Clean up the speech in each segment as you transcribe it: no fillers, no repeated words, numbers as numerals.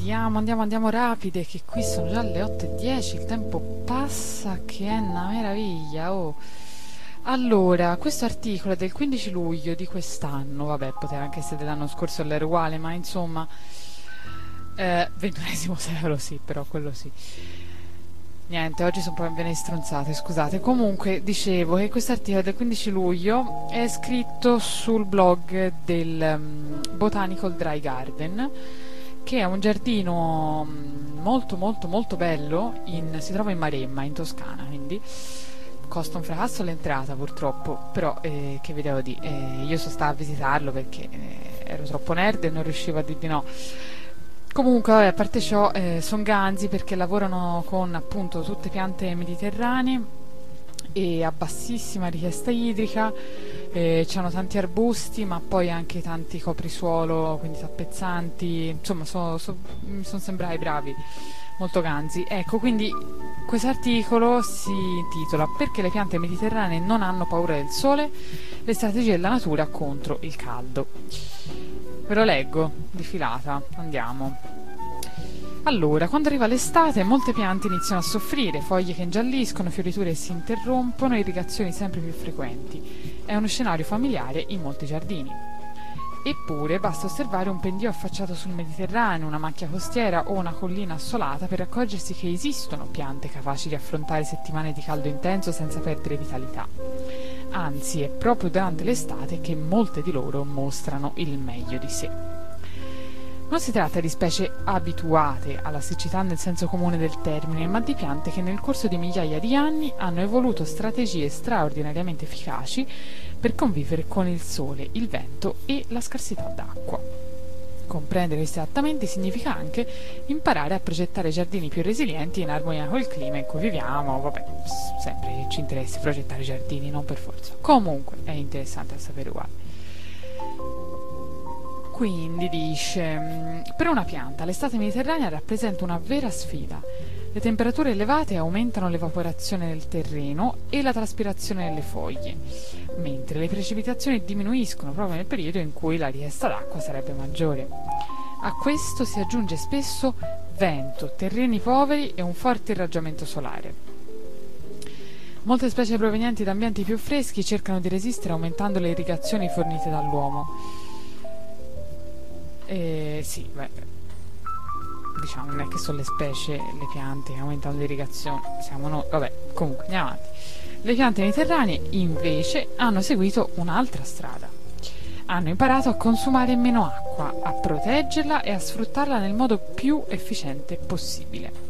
Andiamo rapide, che qui sono già le 8:10, il tempo passa che è una meraviglia. Oh. Allora, questo articolo è del 15 luglio di quest'anno, vabbè, poteva anche essere dell'anno scorso, all'era uguale, ma insomma, 21esimo secolo, sì, però quello sì. Niente, oggi sono proprio bene stronzate, scusate. Comunque, dicevo che questo articolo del 15 luglio è scritto sul blog del Botanical Dry Garden, che è un giardino molto molto molto bello, si trova in Maremma, in Toscana, quindi costa un fracasso l'entrata purtroppo, però che vi devo dire, io sono stata a visitarlo perché ero troppo nerd e non riuscivo a dire di no. Comunque, vabbè, a parte ciò, sono ganzi perché lavorano con appunto tutte piante mediterranee e a bassissima richiesta idrica, c'hanno tanti arbusti ma poi anche tanti coprisuolo, quindi tappezzanti, insomma mi sono sembrati bravi, molto ganzi. Ecco, quindi questo articolo si intitola "Perché le piante mediterranee non hanno paura del sole? Le strategie della natura contro il caldo". Ve lo leggo di filata, andiamo. Allora, quando arriva l'estate, molte piante iniziano a soffrire, foglie che ingialliscono, fioriture che si interrompono, irrigazioni sempre più frequenti. È uno scenario familiare in molti giardini. Eppure, basta osservare un pendio affacciato sul Mediterraneo, una macchia costiera o una collina assolata per accorgersi che esistono piante capaci di affrontare settimane di caldo intenso senza perdere vitalità. Anzi, è proprio durante l'estate che molte di loro mostrano il meglio di sé. Non si tratta di specie abituate alla siccità nel senso comune del termine, ma di piante che nel corso di migliaia di anni hanno evoluto strategie straordinariamente efficaci per convivere con il sole, il vento e la scarsità d'acqua. Comprendere questi adattamenti significa anche imparare a progettare giardini più resilienti in armonia col clima in cui viviamo. Vabbè, sempre che ci interessi progettare giardini, non per forza. Comunque, è interessante a sapere uguale. Quindi dice, per una pianta l'estate mediterranea rappresenta una vera sfida. Le temperature elevate aumentano l'evaporazione del terreno e la traspirazione delle foglie, mentre le precipitazioni diminuiscono proprio nel periodo in cui la richiesta d'acqua sarebbe maggiore. A questo si aggiunge spesso vento, terreni poveri e un forte irraggiamento solare. Molte specie provenienti da ambienti più freschi cercano di resistere aumentando le irrigazioni fornite dall'uomo. Sì, beh, diciamo, non è che sono le specie, le piante che aumentano l'irrigazione, siamo noi, vabbè, comunque andiamo avanti. Le piante mediterranee invece hanno seguito un'altra strada. Hanno imparato a consumare meno acqua, a proteggerla e a sfruttarla nel modo più efficiente possibile.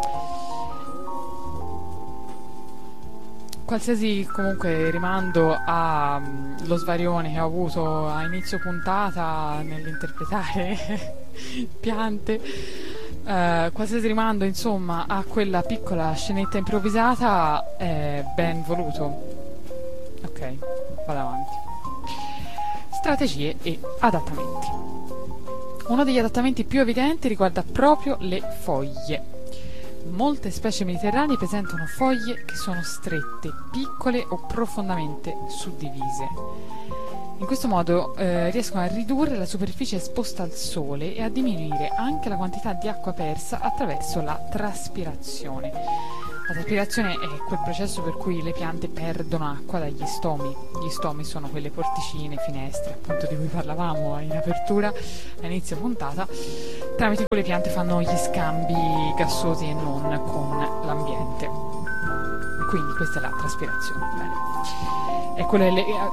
Qualsiasi comunque rimando allo svarione che ho avuto a inizio puntata nell'interpretare piante, qualsiasi rimando insomma a quella piccola scenetta improvvisata è ben voluto. Ok, vado avanti. Strategie e adattamenti. Uno degli adattamenti più evidenti riguarda proprio le foglie. Molte specie mediterranee presentano foglie che sono strette, piccole o profondamente suddivise. In questo modo riescono a ridurre la superficie esposta al sole e a diminuire anche la quantità di acqua persa attraverso la traspirazione. La traspirazione è quel processo per cui le piante perdono acqua dagli stomi. Gli stomi sono quelle porticine, finestre, appunto, di cui parlavamo in apertura, a inizio puntata, tramite cui le piante fanno gli scambi gassosi e non con l'ambiente. Quindi questa è la traspirazione. Bene. È quello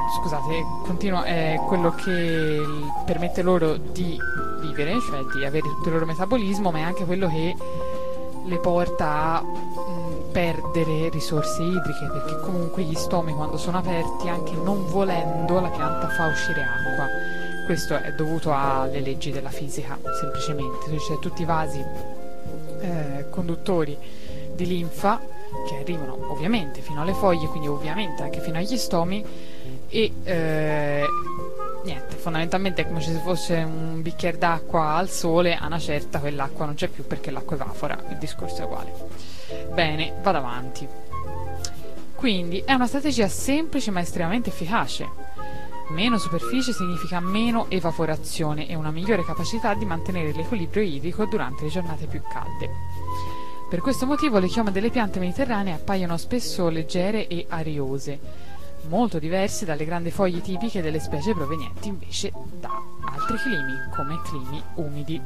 è quello che permette loro di vivere, cioè di avere tutto il loro metabolismo, ma è anche quello che le porta a perdere risorse idriche, perché comunque gli stomi, quando sono aperti, anche non volendo, la pianta fa uscire acqua. Questo è dovuto alle leggi della fisica, semplicemente. Cioè, tutti i vasi conduttori di linfa che arrivano ovviamente fino alle foglie, quindi ovviamente anche fino agli stomi, e niente, fondamentalmente è come se fosse un bicchiere d'acqua al sole, a una certa quell'acqua non c'è più perché l'acqua evapora, il discorso è uguale. Bene, vado avanti. Quindi è una strategia semplice ma estremamente efficace. Meno superficie significa meno evaporazione e una migliore capacità di mantenere l'equilibrio idrico durante le giornate più calde. Per questo motivo le chiome delle piante mediterranee appaiono spesso leggere e ariose, molto diverse dalle grandi foglie tipiche delle specie provenienti invece da altri climi, come climi umidi.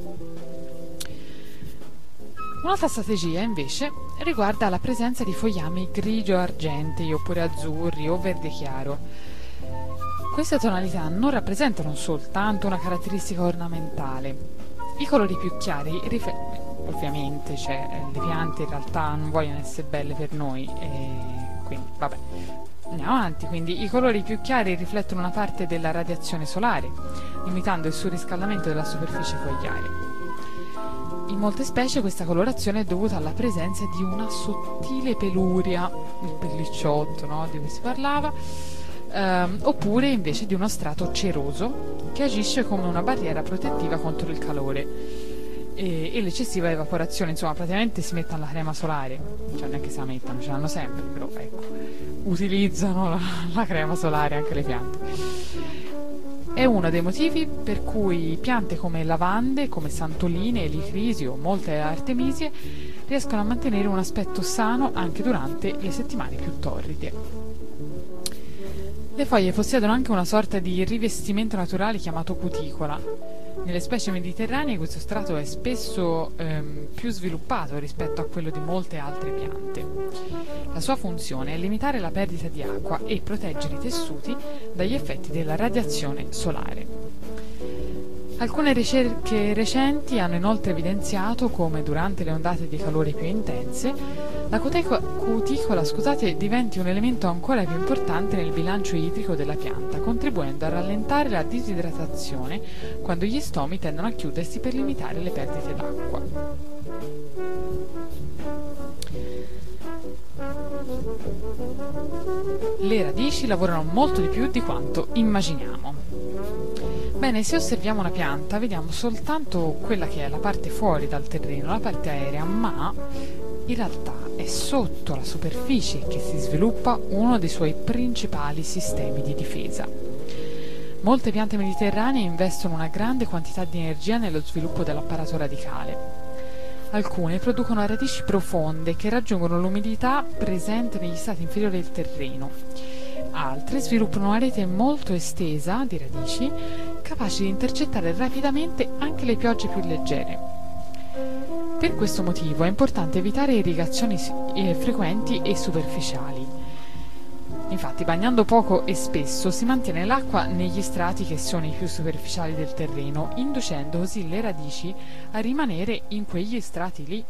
Un'altra strategia invece riguarda la presenza di fogliami grigio-argentei oppure azzurri o verde chiaro. Queste tonalità non rappresentano soltanto una caratteristica ornamentale. I colori più chiari ovviamente, le piante in realtà non vogliono essere belle per noi, quindi vabbè. Andiamo avanti, quindi i colori più chiari riflettono una parte della radiazione solare, limitando il surriscaldamento della superficie fogliare. In molte specie questa colorazione è dovuta alla presenza di una sottile peluria, il pellicciotto, no, di cui si parlava, oppure invece di uno strato ceroso che agisce come una barriera protettiva contro il calore e l'eccessiva evaporazione. Insomma, praticamente si mettono la crema solare, cioè neanche se la mettono, ce l'hanno sempre, però ecco, utilizzano la crema solare anche le piante. È uno dei motivi per cui piante come lavande, come santoline, elicrisi o molte artemisie riescono a mantenere un aspetto sano anche durante le settimane più torride. Le foglie possiedono anche una sorta di rivestimento naturale chiamato cuticola. Nelle specie mediterranee questo strato è spesso più sviluppato rispetto a quello di molte altre piante. La sua funzione è limitare la perdita di acqua e proteggere i tessuti dagli effetti della radiazione solare. Alcune ricerche recenti hanno inoltre evidenziato come durante le ondate di calore più intense la cuticola diventi un elemento ancora più importante nel bilancio idrico della pianta, contribuendo a rallentare la disidratazione quando gli stomi tendono a chiudersi per limitare le perdite d'acqua. Le radici lavorano molto di più di quanto immaginiamo. Bene, se osserviamo una pianta vediamo soltanto quella che è la parte fuori dal terreno, la parte aerea, ma in realtà è sotto la superficie che si sviluppa uno dei suoi principali sistemi di difesa. Molte piante mediterranee investono una grande quantità di energia nello sviluppo dell'apparato radicale. Alcune producono radici profonde che raggiungono l'umidità presente negli strati inferiori del terreno. Altre sviluppano una rete molto estesa di radici capaci di intercettare rapidamente anche le piogge più leggere. Per questo motivo è importante evitare irrigazioni frequenti e superficiali. Infatti, bagnando poco e spesso si mantiene l'acqua negli strati che sono i più superficiali del terreno, inducendo così le radici a rimanere in quegli strati lì.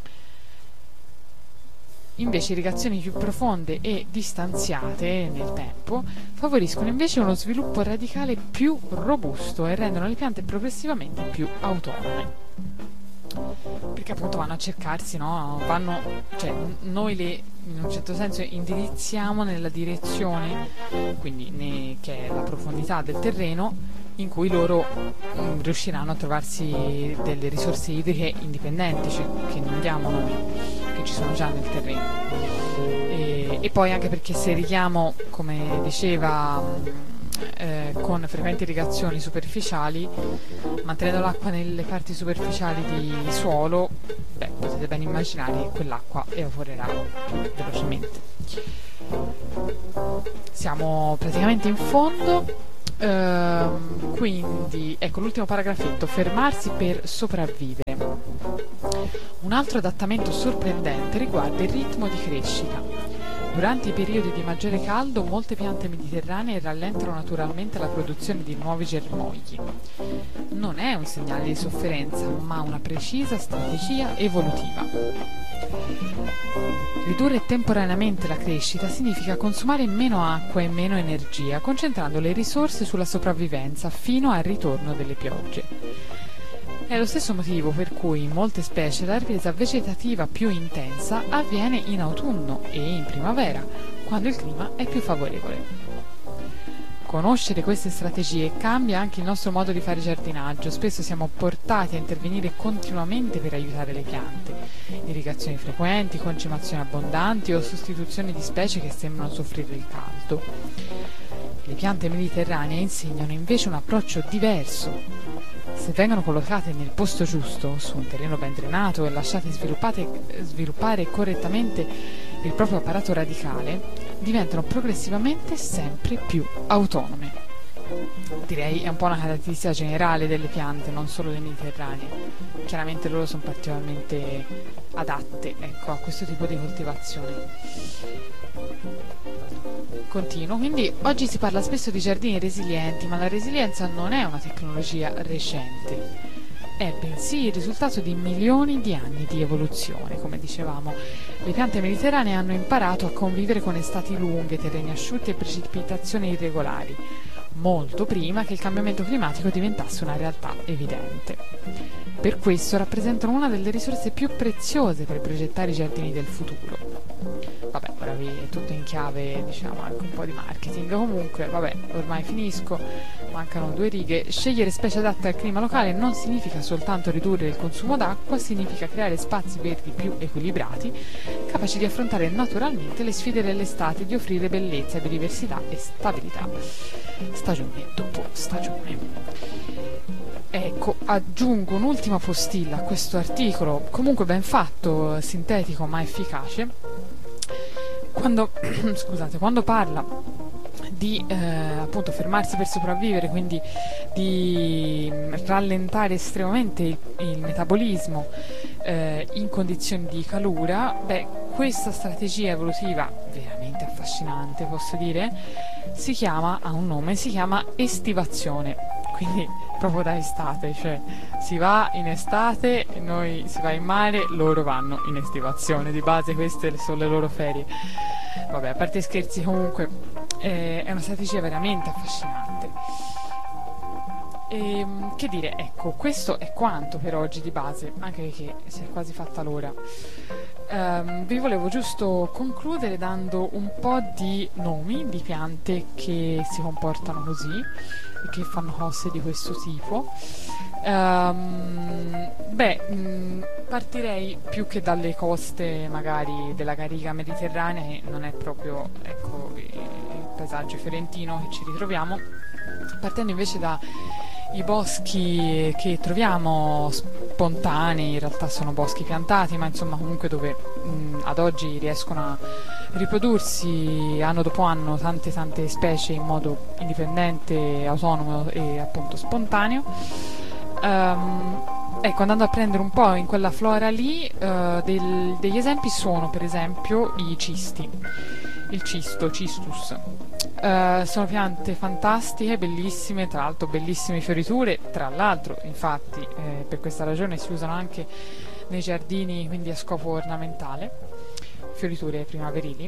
Invece irrigazioni più profonde e distanziate nel tempo favoriscono invece uno sviluppo radicale più robusto e rendono le piante progressivamente più autonome. Perché appunto vanno a cercarsi, no? Noi le in un certo senso indirizziamo nella direzione, quindi che è la profondità del terreno, in cui loro riusciranno a trovarsi delle risorse idriche indipendenti, cioè che non diamo noi, che ci sono già nel terreno. E poi anche perché se irrighiamo, come diceva, con frequenti irrigazioni superficiali, mantenendo l'acqua nelle parti superficiali di suolo, potete ben immaginare che quell'acqua evaporerà velocemente. Siamo praticamente in fondo. Quindi ecco l'ultimo paragrafetto: fermarsi per sopravvivere. Un altro adattamento sorprendente riguarda il ritmo di crescita. Durante i periodi di maggiore caldo molte piante mediterranee rallentano naturalmente la produzione di nuovi germogli. Non è un segnale di sofferenza, ma una precisa strategia evolutiva. Ridurre temporaneamente la crescita significa consumare meno acqua e meno energia, concentrando le risorse sulla sopravvivenza fino al ritorno delle piogge. È lo stesso motivo per cui in molte specie la ripresa vegetativa più intensa avviene in autunno e in primavera, quando il clima è più favorevole. Conoscere queste strategie cambia anche il nostro modo di fare giardinaggio. Spesso siamo portati a intervenire continuamente per aiutare le piante. Irrigazioni frequenti, concimazioni abbondanti o sostituzioni di specie che sembrano soffrire il caldo. Le piante mediterranee insegnano invece un approccio diverso. Se vengono collocate nel posto giusto, su un terreno ben drenato e lasciate sviluppare correttamente il proprio apparato radicale, diventano progressivamente sempre più autonome. Direi è un po' una caratteristica generale delle piante, non solo le mediterranee. Chiaramente loro sono particolarmente adatte, ecco, a questo tipo di coltivazione. Continuo, quindi oggi si parla spesso di giardini resilienti, ma la resilienza non è una tecnologia recente, è bensì il risultato di milioni di anni di evoluzione. Come dicevamo, le piante mediterranee hanno imparato a convivere con estati lunghe, terreni asciutti e precipitazioni irregolari, molto prima che il cambiamento climatico diventasse una realtà evidente. Per questo rappresentano una delle risorse più preziose per progettare i giardini del futuro. Vabbè, ora vi è tutto in chiave, diciamo, anche un po' di marketing. Comunque, vabbè, ormai finisco, mancano 2 righe. Scegliere specie adatte al clima locale non significa soltanto ridurre il consumo d'acqua, significa creare spazi verdi più equilibrati, capaci di affrontare naturalmente le sfide dell'estate e di offrire bellezza, biodiversità e stabilità, stagione dopo stagione. Ecco, aggiungo un'ultima postilla a questo articolo, comunque ben fatto, sintetico ma efficace. Quando parla di appunto fermarsi per sopravvivere, quindi di rallentare estremamente il metabolismo in condizioni di calura, questa strategia evolutiva veramente affascinante, posso dire, ha un nome, si chiama estivazione. Quindi proprio da estate, cioè si va in estate, noi si va in mare, loro vanno in estivazione, di base queste sono le loro ferie. Vabbè, a parte scherzi, comunque è una strategia veramente affascinante. Che dire, ecco, questo è quanto per oggi di base, anche perché si è quasi fatta l'ora. Vi volevo giusto concludere dando un po' di nomi di piante che si comportano così e che fanno cose di questo tipo. Partirei più che dalle coste magari della Garriga mediterranea, che non è proprio, ecco, il paesaggio fiorentino che ci ritroviamo, partendo invece da i boschi che troviamo spontanei, in realtà sono boschi piantati, ma insomma comunque dove ad oggi riescono a riprodursi anno dopo anno tante specie in modo indipendente, autonomo e appunto spontaneo. Ecco, andando a prendere un po' in quella flora lì, degli esempi sono per esempio i cisti, il cisto, cistus. Sono piante fantastiche, bellissime, tra l'altro bellissime fioriture, tra l'altro infatti per questa ragione si usano anche nei giardini, quindi a scopo ornamentale, fioriture primaverili.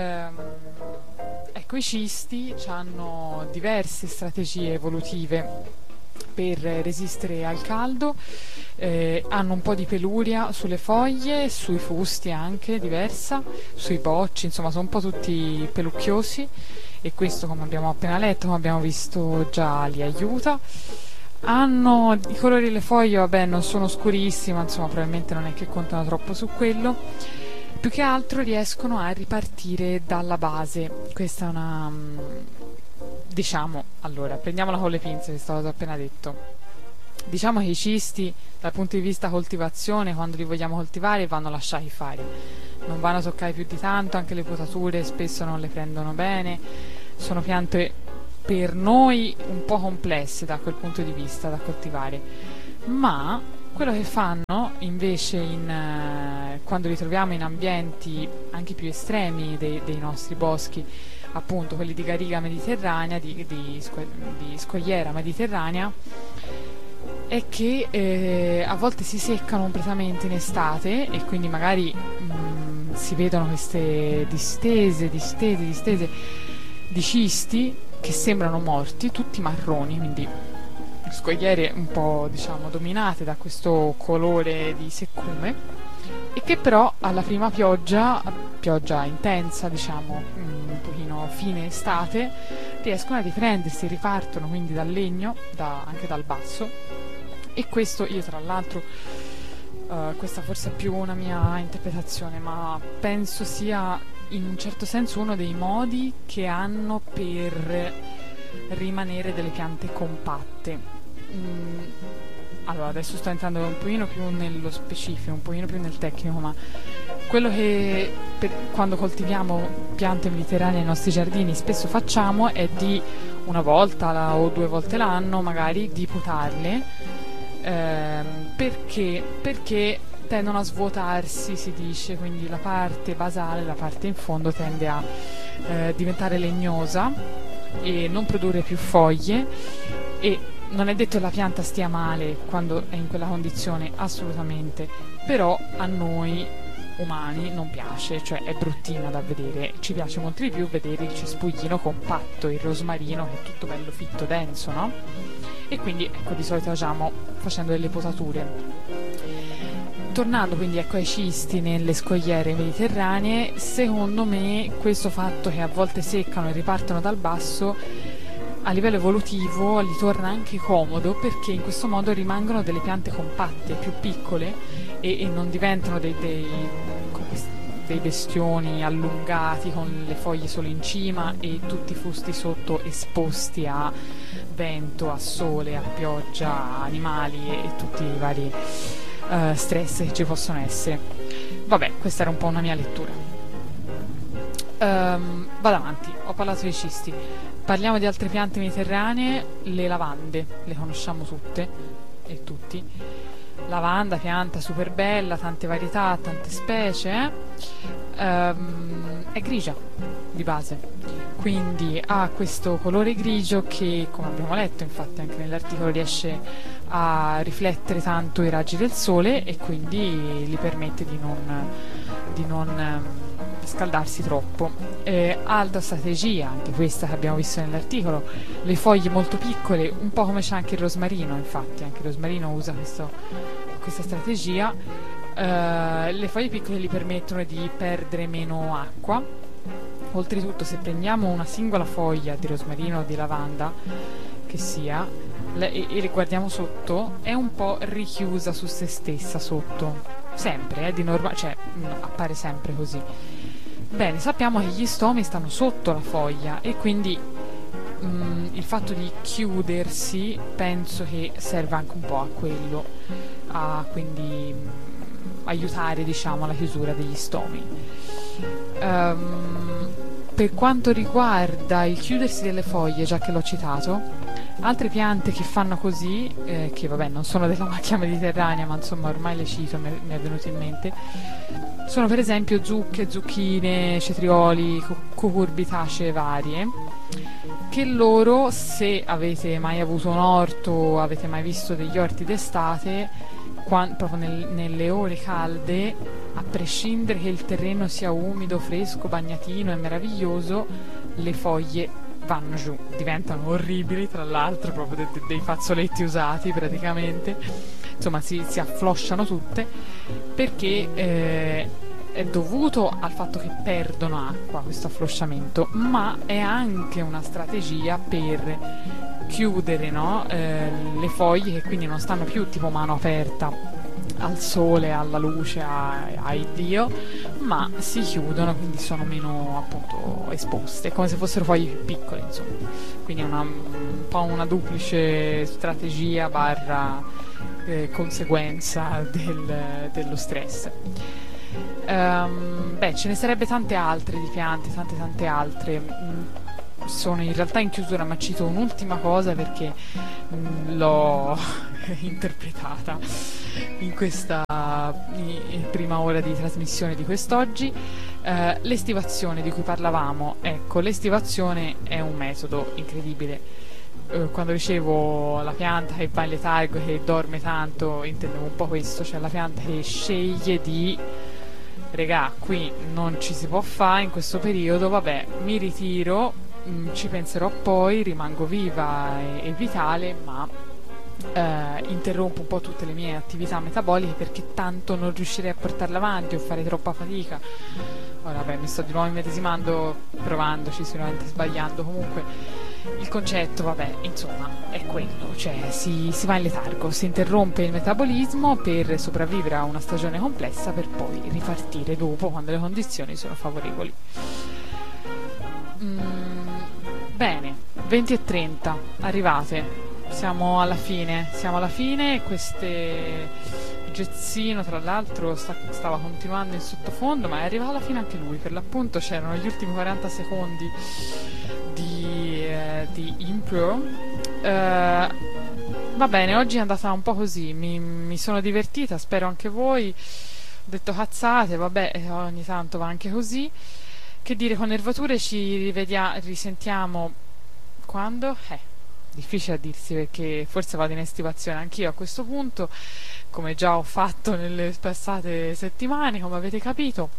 Ecco, i cisti hanno diverse strategie evolutive per resistere al caldo, hanno un po' di peluria sulle foglie, sui fusti anche diversa, sui bocci, insomma sono un po' tutti pelucchiosi, e questo, come abbiamo appena letto, come abbiamo visto già, li aiuta. Hanno i colori delle foglie, vabbè, non sono scurissime, insomma probabilmente non è che contano troppo su quello. Più che altro riescono a ripartire dalla base. Questa è una, diciamo, allora prendiamola con le pinze questa cosa appena detto. Diciamo che i cisti dal punto di vista coltivazione, quando li vogliamo coltivare, vanno lasciati fare, non vanno toccati più di tanto, anche le potature spesso non le prendono bene, sono piante per noi un po' complesse da quel punto di vista da coltivare, ma quello che fanno invece quando li troviamo in ambienti anche più estremi dei nostri boschi, appunto quelli di garriga mediterranea, di scogliera mediterranea, è che a volte si seccano completamente in estate e quindi magari si vedono queste distese di cisti che sembrano morti, tutti marroni, quindi scogliere un po', diciamo, dominate da questo colore di seccume, e che però alla prima pioggia intensa, diciamo un pochino fine estate, riescono a riprendersi, ripartono quindi dal legno, anche dal basso. E questo, io tra l'altro, questa forse è più una mia interpretazione, ma penso sia in un certo senso uno dei modi che hanno per rimanere delle piante compatte. Allora, adesso sto entrando un pochino più nello specifico, un pochino più nel tecnico, ma quello che quando coltiviamo piante mediterranee nei nostri giardini spesso facciamo è di una volta o 2 volte l'anno magari di potarle, perché tendono a svuotarsi, si dice, quindi la parte basale, la parte in fondo tende a diventare legnosa e non produrre più foglie, e non è detto che la pianta stia male quando è in quella condizione, assolutamente, però a noi umani non piace, cioè è bruttina da vedere, ci piace molto di più vedere il cespuglino compatto, il rosmarino che è tutto bello fitto, denso, no? E quindi ecco, di solito agiamo facendo delle potature. Tornando quindi ecco ai cisti nelle scogliere mediterranee, secondo me questo fatto che a volte seccano e ripartono dal basso a livello evolutivo gli torna anche comodo, perché in questo modo rimangono delle piante compatte, più piccole, e non diventano dei bestioni allungati con le foglie solo in cima e tutti i fusti sotto esposti a vento, a sole, a pioggia, a animali e tutti i vari stress che ci possono essere. Vabbè, questa era un po' una mia lettura. Vado avanti, ho parlato dei cisti. Parliamo di altre piante mediterranee, le lavande, le conosciamo tutte e tutti. Lavanda, pianta super bella, tante varietà, tante specie, è grigia di base, quindi ha questo colore grigio che, come abbiamo letto infatti anche nell'articolo, riesce a riflettere tanto i raggi del sole e quindi gli permette di non scaldarsi troppo. Alta strategia, anche questa che abbiamo visto nell'articolo, le foglie molto piccole, un po' come c'è anche il rosmarino, infatti anche il rosmarino usa questa strategia. Le foglie piccole gli permettono di perdere meno acqua. Oltretutto, se prendiamo una singola foglia di rosmarino o di lavanda che sia e le guardiamo sotto, è un po' richiusa su se stessa sotto, sempre, cioè appare sempre così. Bene, sappiamo che gli stomi stanno sotto la foglia e quindi il fatto di chiudersi penso che serva anche un po' a quello, a quindi aiutare, diciamo, la chiusura degli stomi. Per quanto riguarda il chiudersi delle foglie, già che l'ho citato, altre piante che fanno così, che vabbè non sono della macchia mediterranea, ma insomma ormai le cito, mi è venuto in mente, sono per esempio zucche, zucchine, cetrioli, cucurbitacee varie, che loro, se avete mai avuto un orto, avete mai visto degli orti d'estate, proprio nelle ore calde, a prescindere che il terreno sia umido, fresco, bagnatino e meraviglioso, le foglie vanno giù, diventano orribili, tra l'altro, proprio dei fazzoletti usati praticamente, insomma si afflosciano tutte, perché è dovuto al fatto che perdono acqua questo afflosciamento, ma è anche una strategia per chiudere, no? Le foglie, che quindi non stanno più tipo mano aperta al sole, alla luce, ai Dio, ma si chiudono, quindi sono meno appunto esposte, come se fossero foglie più piccole, insomma. Quindi è un po' una duplice strategia barra conseguenza dello stress. Ce ne sarebbe tante altre di piante, tante altre. Sono in realtà in chiusura, ma cito un'ultima cosa perché l'ho interpretata in questa prima ora di trasmissione di quest'oggi. L'estivazione di cui parlavamo, ecco, l'estivazione è un metodo incredibile. Quando dicevo la pianta che va in letargo, che dorme tanto, intendevo un po' questo, cioè la pianta che sceglie di regà, qui non ci si può fare in questo periodo, vabbè, mi ritiro, ci penserò poi, rimango viva e vitale, ma interrompo un po' tutte le mie attività metaboliche perché tanto non riuscirei a portarle avanti o fare troppa fatica. Ora vabbè, mi sto di nuovo immedesimando, provandoci, sicuramente sbagliando, comunque Il concetto, vabbè, insomma, è quello, cioè si va in letargo, si interrompe il metabolismo per sopravvivere a una stagione complessa per poi ripartire dopo quando le condizioni sono favorevoli. Bene, 20:30, arrivate. Siamo alla fine, Gezzino tra l'altro stava continuando in sottofondo, ma è arrivato alla fine anche lui, per l'appunto c'erano gli ultimi 40 secondi di impro. Va bene, oggi è andata un po' così, mi sono divertita, spero anche voi. Ho detto cazzate, vabbè, ogni tanto va anche così. Che dire, con Nervature ci risentiamo quando? Difficile a dirsi perché forse vado in estivazione anch'io a questo punto, come già ho fatto nelle passate settimane, come avete capito.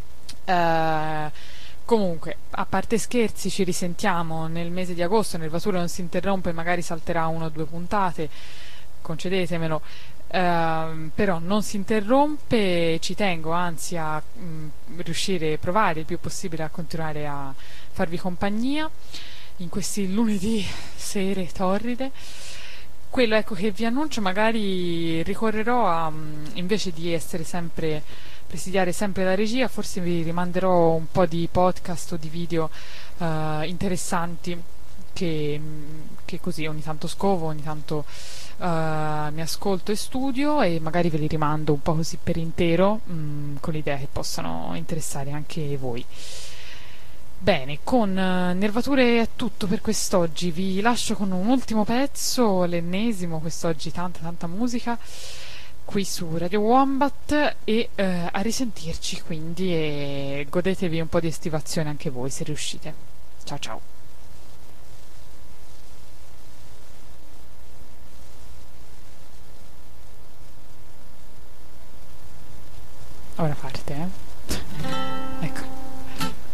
Comunque, a parte scherzi, ci risentiamo nel mese di agosto. Nervature non si interrompe, magari salterà 1 o 2 puntate, concedetemelo. Però non si interrompe, ci tengo anzi a riuscire a provare il più possibile a continuare a farvi compagnia in questi lunedì sere torride. Quello, ecco, che vi annuncio, magari ricorrerò a, invece di essere sempre presidiare sempre la regia, forse vi rimanderò un po' di podcast o di video interessanti che così ogni tanto scovo, ogni tanto mi ascolto e studio, e magari ve li rimando un po' così per intero, con l'idea che possano interessare anche voi. Bene, con Nervature è tutto per quest'oggi, vi lascio con un ultimo pezzo, l'ennesimo, quest'oggi tanta musica, qui su Radio Wombat, e a risentirci quindi, e godetevi un po' di estivazione anche voi se riuscite. Ciao ciao.